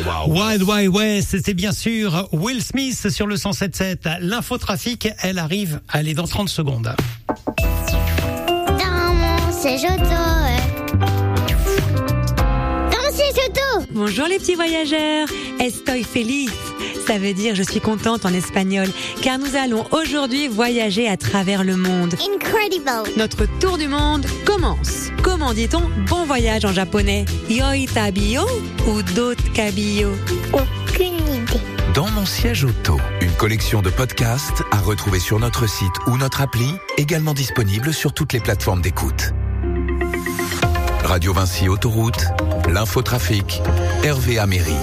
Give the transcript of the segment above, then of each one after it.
Wild Wild West, c'était bien sûr Will Smith sur le 107.7. L'infotrafic, elle arrive, allez, dans 30 secondes. Dans mon siège auto. Dans mon siège auto. Bonjour les petits voyageurs, estoy feliz. Ça veut dire je suis contente en espagnol, car nous allons aujourd'hui voyager à travers le monde. Incredible. Notre tour du monde commence. Comment dit-on bon voyage en japonais? Yoi tabiyo ou dotkabiyo? Aucune idée. Dans mon siège auto, une collection de podcasts à retrouver sur notre site ou notre appli, également disponible sur toutes les plateformes d'écoute. Radio Vinci Autoroute, l'infotrafic, Hervé Améry.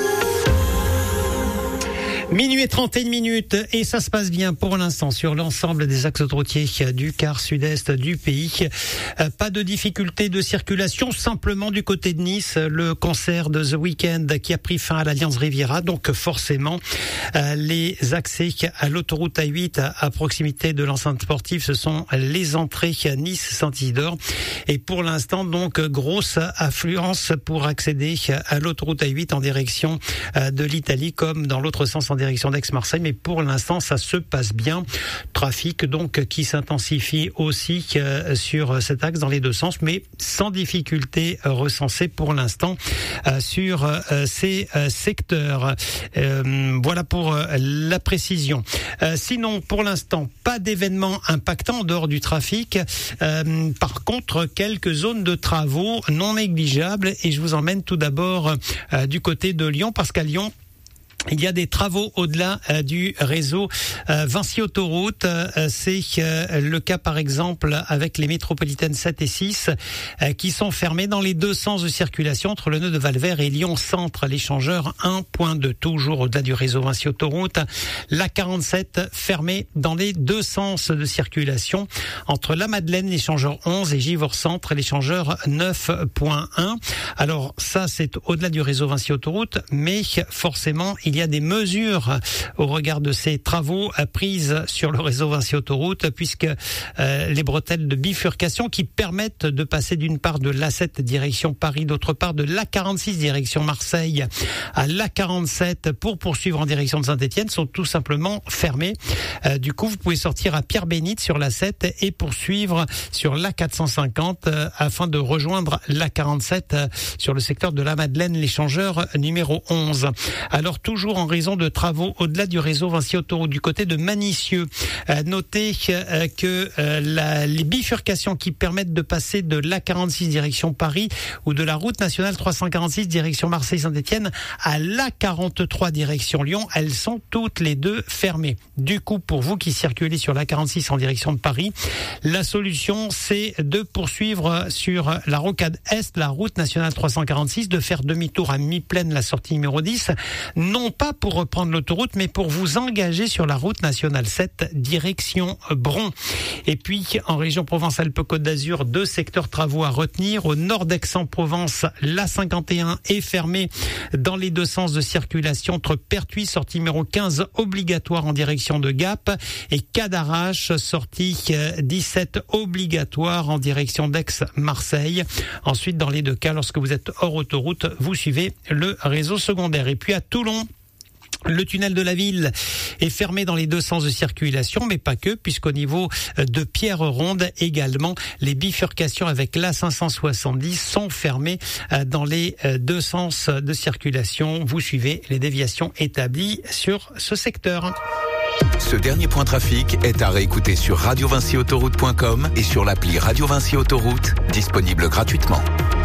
Minuit et 31 minutes et ça se passe bien pour l'instant sur l'ensemble des axes autoroutiers du quart sud-est du pays. Pas de difficulté de circulation, simplement du côté de Nice, le concert de The Weeknd qui a pris fin à l'Alliance Riviera. Donc forcément, les accès à l'autoroute A8 à proximité de l'enceinte sportive, ce sont les entrées Nice-Saint-Isidore. Et pour l'instant, donc, grosse affluence pour accéder à l'autoroute A8 en direction de l'Italie comme dans l'autre sens en direction d'Aix-Marseille, mais pour l'instant ça se passe bien. Trafic donc qui s'intensifie aussi sur cet axe dans les deux sens, mais sans difficulté recensée pour l'instant sur ces secteurs. Voilà pour la précision. Sinon, pour l'instant, pas d'événements impactants en dehors du trafic. Par contre, quelques zones de travaux non négligeables, et je vous emmène tout d'abord du côté de Lyon, parce qu'à Lyon, il y a des travaux au-delà du réseau Vinci Autoroute. C'est le cas par exemple avec les métropolitaines 7 et 6 qui sont fermées dans les deux sens de circulation entre le nœud de Valvert et Lyon Centre. L'échangeur 1.2, toujours au-delà du réseau Vinci Autoroute. La 47 fermée dans les deux sens de circulation entre la Madeleine, l'échangeur 11 et Givors Centre, l'échangeur 9.1. Alors ça, c'est au-delà du réseau Vinci Autoroute, mais forcément, il y a des mesures au regard de ces travaux prises sur le réseau Vinci Autoroute, puisque les bretelles de bifurcation qui permettent de passer d'une part de l'A7 direction Paris, d'autre part de l'A46 direction Marseille à l'A47 pour poursuivre en direction de Saint-Étienne sont tout simplement fermées. Du coup, vous pouvez sortir à Pierre-Bénite sur l'A7 et poursuivre sur l'A450 afin de rejoindre l'A47 sur le secteur de la Madeleine, l'échangeur numéro 11. Alors toujours en raison de travaux au-delà du réseau Vinci Autoroute du côté de Manicieux. Notez que les bifurcations qui permettent de passer de l'A46 direction Paris ou de la route nationale 346 direction Marseille-Saint-Étienne à l'A43 direction Lyon, elles sont toutes les deux fermées. Du coup, pour vous qui circulez sur l'A46 en direction de Paris, la solution c'est de poursuivre sur la rocade Est, la route nationale 346, de faire demi-tour à mi-plaine, la sortie numéro 10, non pas pour reprendre l'autoroute, mais pour vous engager sur la route nationale 7, direction Bron. Et puis, en région Provence-Alpes-Côte d'Azur, deux secteurs travaux à retenir. Au nord d'Aix-en-Provence, l'A51 est fermée dans les deux sens de circulation entre Pertuis, sortie numéro 15, obligatoire en direction de Gap, et Cadarache, sortie 17, obligatoire en direction d'Aix-Marseille. Ensuite, dans les deux cas, lorsque vous êtes hors autoroute, vous suivez le réseau secondaire. Et puis à Toulon, le tunnel de la ville est fermé dans les deux sens de circulation, mais pas que, puisqu'au niveau de Pierre-Ronde également, les bifurcations avec l'A570 sont fermées dans les deux sens de circulation. Vous suivez les déviations établies sur ce secteur. Ce dernier point trafic est à réécouter sur radiovinciautoroute.com et sur l'appli Radio Vinci Autoroute, disponible gratuitement.